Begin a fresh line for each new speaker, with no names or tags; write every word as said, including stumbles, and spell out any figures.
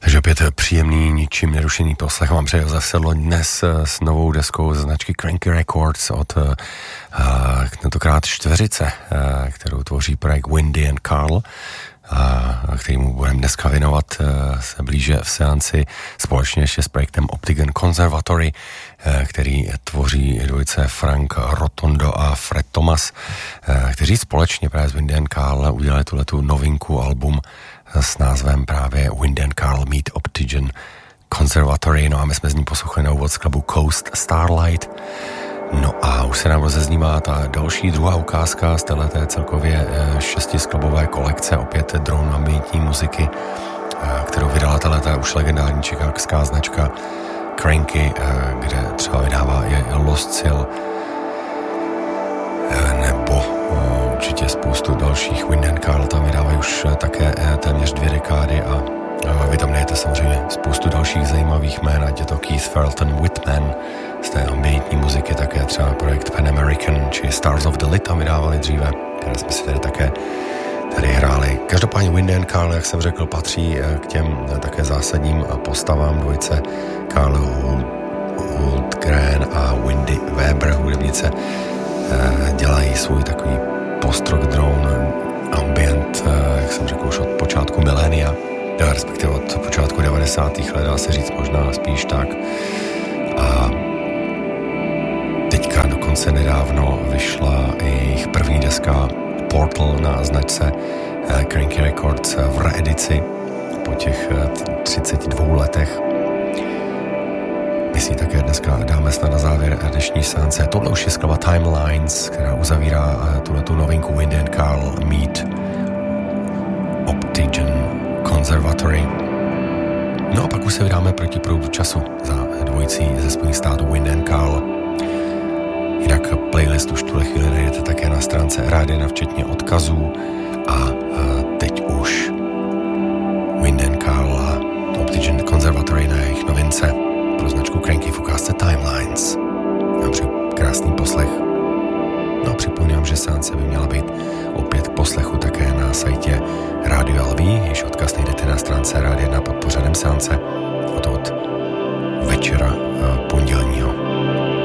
Takže opět příjemný, ničím nerušený poslech vám přeje Josef Sedlo dnes s novou deskou značky Cranky Records od uh, tentokrát čtveřice, uh, kterou tvoří projekt Windy and Carl, uh, kterýmu budeme dneska věnovat uh, se blíže v seanci společně ještě s projektem Optigan Conservatory, uh, který tvoří dvojice Frank Rotondo a Fred Thomas, uh, kteří společně právě s Windy and Carl udělali tuhletu novinku album s názvem právě Windy and Carl Meet Optigan Conservatory. No a my jsme z ní poslouchali na úvod z klubu Coast Starlight. No a už se nám rozeznívá ta další druhá ukázka z téhleté celkově šestiskladbové kolekce, opět drone ambientní muziky, kterou vydala tato už legendární čikákská značka Cranky, kde třeba vydává i Lost Seal nebo určitě spoustu dalších. Windy and Carl tam vydávají už také téměř dvě dekády a vy tam najdete samozřejmě spoustu dalších zajímavých jmén, ať je to Keith Felton Whitman z té ambientní muziky, také třeba projekt Pan American či Stars of the Lit tam vydávali dříve, které jsme si tady také tady hráli. Každopádně Windy and Carl, jak jsem řekl, patří k těm také zásadním postavám dvojice Carl Hultgren a Windy Weber, hudebnice, dělají svůj takový post-rock drone ambient, jak jsem řekl, už od počátku milénia, respektive od počátku devadesátých let, dá se říct možná spíš tak. A teďka dokonce nedávno vyšla jejich první deska Portal na značce Cranky Records v reedici po těch třiceti dvou letech. My si také dneska dáme snad na závěr dnešní seance. Tohle už je skladba Timelines, která uzavírá tuhletu novinku Windy and Carl Meet Optigan Conservatory. No a pak už se vydáme proti proudu času za dvojicí ze Spojených států Windy and Carl. Jinak playlist už tuhle chvíli najdete také na stránce Rádia, včetně odkazů. A teď už Windy and Carl a Optigan Conservatory na jejich novince pro značku Cranky v ukázce Timelines. A přeji krásný poslech. No a připomínám, že seance by měla být opět k poslechu také na sajtě Radio L V, jež odkaz najdete na stránce Rádia na pod pořadem seance, a to od večera pondělní